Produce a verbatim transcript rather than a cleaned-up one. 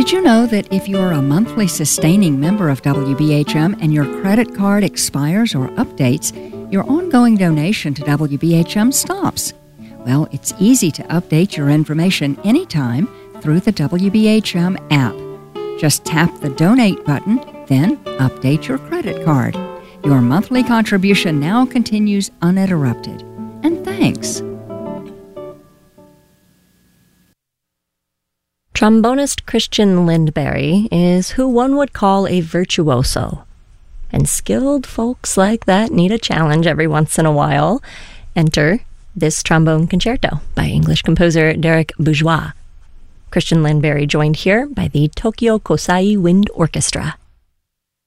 Did you know that if you're a monthly sustaining member of W B H M and your credit card expires or updates, your ongoing donation to W B H M stops? Well, it's easy to update your information anytime through the W B H M app. Just tap the Donate button, then update your credit card. Your monthly contribution now continues uninterrupted. And thanks. Trombonist Christian Lindberry is who one would call a virtuoso. And skilled folks like that need a challenge every once in a while. Enter this trombone concerto by English composer Derek Bourgeois. Christian Lindberry joined here by the Tokyo Kosai Wind Orchestra.